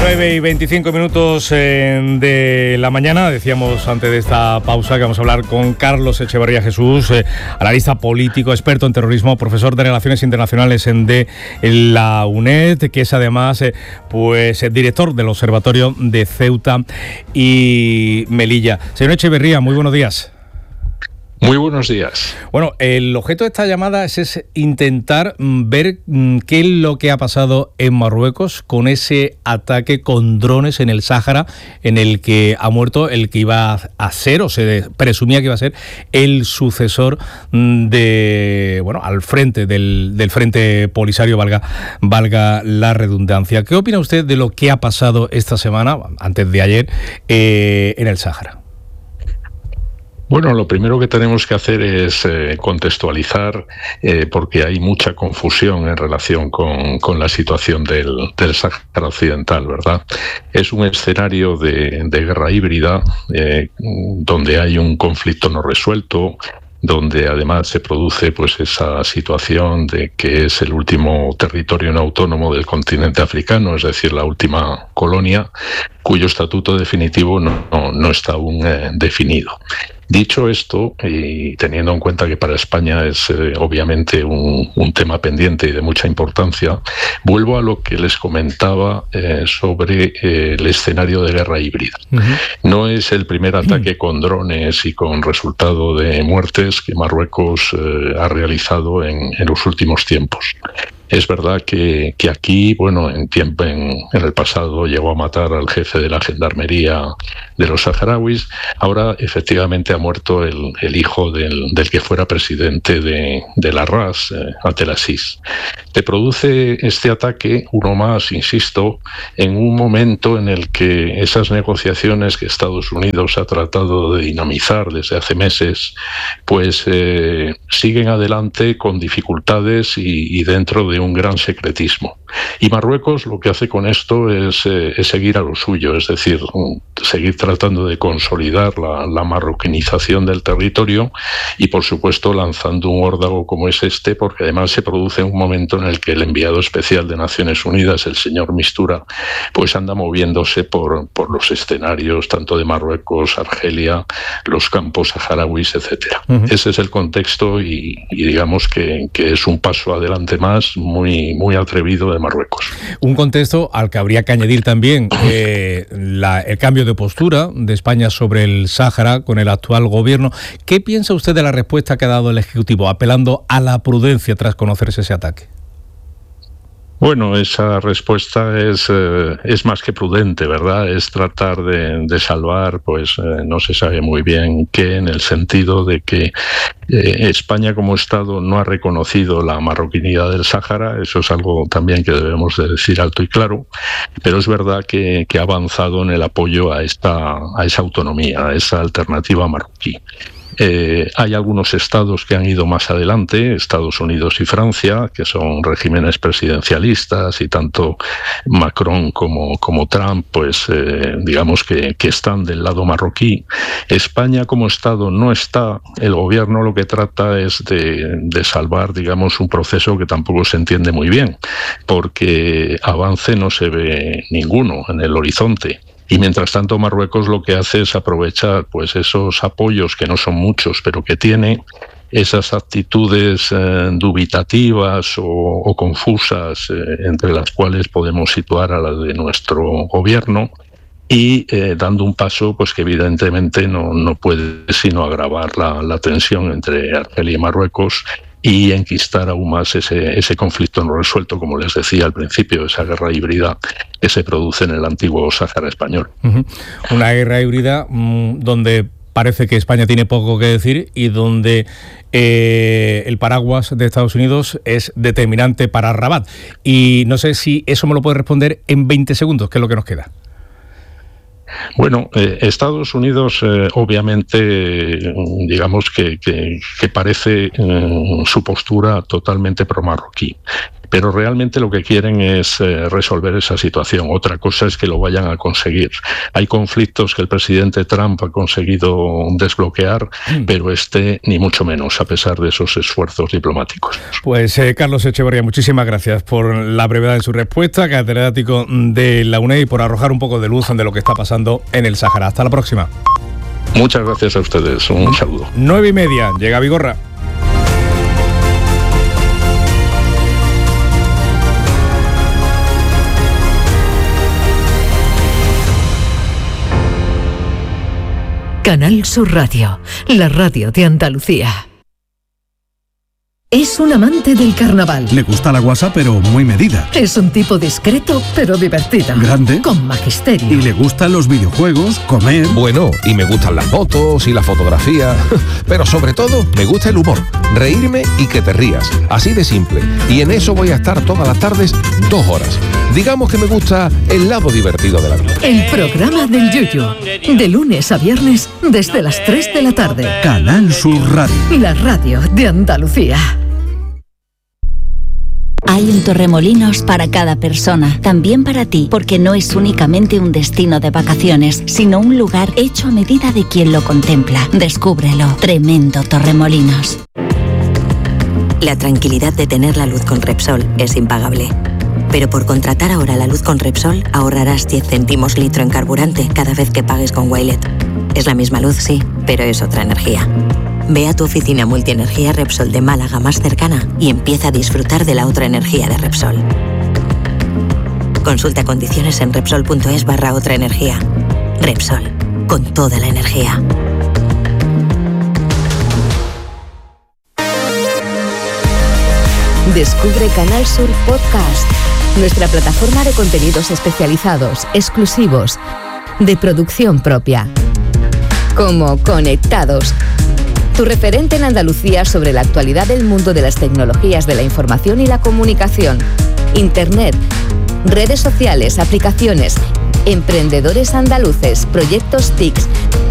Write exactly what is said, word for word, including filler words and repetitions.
nueve y veinticinco minutos eh, de la mañana. Decíamos antes de esta pausa que vamos a hablar con Carlos Echevarría Jesús, eh, analista político, experto en terrorismo, profesor de Relaciones Internacionales en de en la UNED, que es además eh, pues eh, director del Observatorio de Ceuta y Melilla. Señor Echevarría, muy buenos días. Muy buenos días. Bueno, el objeto de esta llamada es, es intentar ver qué es lo que ha pasado en Marruecos con ese ataque con drones en el Sáhara, en el que ha muerto el que iba a ser, o se presumía que iba a ser, el sucesor de, bueno, al frente del, del Frente Polisario, valga, valga la redundancia. ¿Qué opina usted de lo que ha pasado esta semana, antes de ayer, eh, en el Sáhara? Bueno, lo primero que tenemos que hacer es eh, contextualizar, eh, porque hay mucha confusión en relación con, con la situación del, del Sáhara Occidental, ¿verdad? Es un escenario de, de guerra híbrida, eh, donde hay un conflicto no resuelto, donde además se produce pues esa situación de que es el último territorio no autónomo del continente africano, es decir, la última colonia, cuyo estatuto definitivo no, no, no está aún eh, definido. Dicho esto, y teniendo en cuenta que para España es eh, obviamente un, un tema pendiente y de mucha importancia, vuelvo a lo que les comentaba eh, sobre eh, el escenario de guerra híbrida. Uh-huh. No es el primer ataque uh-huh. con drones y con resultado de muertes que Marruecos eh, ha realizado en, en los últimos tiempos. Es verdad que, que aquí, bueno, en tiempo en, en el pasado llegó a matar al jefe de la gendarmería de los saharauis. Ahora, efectivamente, ha muerto el, el hijo del, del que fuera presidente de, de la R A S, eh, Abdelaziz. Se produce este ataque, uno más, insisto, en un momento en el que esas negociaciones que Estados Unidos ha tratado de dinamizar desde hace meses, pues eh, siguen adelante con dificultades y, y dentro de un gran secretismo. Y Marruecos lo que hace con esto es, eh, es seguir a lo suyo, es decir, seguir tratando de consolidar la, la marroquinización del territorio y, por supuesto, lanzando un órdago como es este, porque además se produce un momento en el que el enviado especial de Naciones Unidas, el señor Mistura, pues anda moviéndose por, por los escenarios tanto de Marruecos, Argelia, los campos saharauis, etcétera. Uh-huh. Ese es el contexto y, y digamos que, que es un paso adelante más muy, muy atrevido de Marruecos. Un contexto al que habría que añadir también eh, la, el cambio de postura de España sobre el Sáhara con el actual gobierno. ¿Qué piensa usted de la respuesta que ha dado el Ejecutivo, apelando a la prudencia tras conocerse ese ataque? Bueno, esa respuesta es, eh, es más que prudente, ¿verdad? Es tratar de, de salvar, pues eh, no se sabe muy bien qué, en el sentido de que eh, España como Estado no ha reconocido la marroquinidad del Sáhara, eso es algo también que debemos de decir alto y claro, pero es verdad que, que ha avanzado en el apoyo a esta, a esa autonomía, a esa alternativa marroquí. Eh, hay algunos estados que han ido más adelante, Estados Unidos y Francia, que son regímenes presidencialistas, y tanto Macron como, como Trump, pues eh, digamos que, que están del lado marroquí. España como estado no está, el gobierno lo que trata es de, de salvar, digamos, un proceso que tampoco se entiende muy bien, porque avance no se ve ninguno en el horizonte. Y mientras tanto Marruecos lo que hace es aprovechar pues esos apoyos, que no son muchos, pero que tiene, esas actitudes eh, dubitativas o, o confusas, eh, entre las cuales podemos situar a la de nuestro gobierno, y eh, dando un paso pues que evidentemente no, no puede sino agravar la, la tensión entre Argelia y Marruecos y enquistar aún más ese, ese conflicto no resuelto, como les decía al principio, esa guerra híbrida que se produce en el antiguo Sáhara español. Uh-huh. Una guerra híbrida mmm, donde parece que España tiene poco que decir y donde eh, el paraguas de Estados Unidos es determinante para Rabat. Y no sé si eso me lo puede responder en veinte segundos, que es lo que nos queda. Bueno, eh, Estados Unidos eh, obviamente digamos que, que, que parece eh, su postura totalmente pro-marroquí. pero realmente lo que quieren es eh, resolver esa situación. Otra cosa es que lo vayan a conseguir. Hay conflictos que el presidente Trump ha conseguido desbloquear, mm. pero este ni mucho menos, a pesar de esos esfuerzos diplomáticos. Pues eh, Carlos Echevarría, muchísimas gracias por la brevedad en su respuesta, catedrático de la UNED, y por arrojar un poco de luz de lo que está pasando en el Sáhara. Hasta la próxima. Muchas gracias a ustedes. Un saludo. Nueve y media. Llega Vigorra. Canal Sur Radio, la radio de Andalucía. Es un amante del carnaval. Le gusta la guasa, pero muy medida. Es un tipo discreto, pero divertido. Grande. Con magisterio. Y le gustan los videojuegos, comer. Bueno, y me gustan las fotos y la fotografía. Pero sobre todo, me gusta el humor. Reírme y que te rías. Así de simple. Y en eso voy a estar todas las tardes, dos horas. Digamos que me gusta el lado divertido de la vida. El programa del Yuyu. De lunes a viernes, desde las tres de la tarde. Canal Sur Radio. La radio de Andalucía. Hay un Torremolinos para cada persona, también para ti, porque no es únicamente un destino de vacaciones, sino un lugar hecho a medida de quien lo contempla. Descúbrelo. Tremendo Torremolinos. La tranquilidad de tener la luz con Repsol es impagable. Pero por contratar ahora la luz con Repsol, ahorrarás diez céntimos litro en carburante cada vez que pagues con Wilet. Es la misma luz, sí, pero es otra energía. Ve a tu oficina multienergía Repsol de Málaga más cercana y empieza a disfrutar de la otra energía de Repsol. Consulta condiciones en Repsol.es barra otra energía. Repsol, con toda la energía. Descubre Canal Sur Podcast, nuestra plataforma de contenidos especializados, exclusivos, de producción propia. Como Conectados, tu referente en Andalucía sobre la actualidad del mundo de las tecnologías de la información y la comunicación, Internet, redes sociales, aplicaciones, emprendedores andaluces, proyectos T I Cs,